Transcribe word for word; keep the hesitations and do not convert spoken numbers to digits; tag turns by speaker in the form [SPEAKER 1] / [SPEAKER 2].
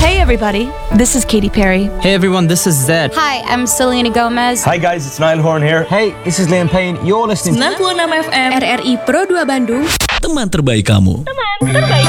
[SPEAKER 1] Hey everybody, this is Katy Perry.
[SPEAKER 2] Hey everyone, this is Zed.
[SPEAKER 3] Hi, I'm Selena Gomez.
[SPEAKER 4] Hi guys, it's Niall Horn here.
[SPEAKER 5] Hey, this is Liam Payne. You're listening to
[SPEAKER 1] sembilan puluh enam F M
[SPEAKER 6] R R I Pro dua Bandung.
[SPEAKER 7] Teman terbaik kamu.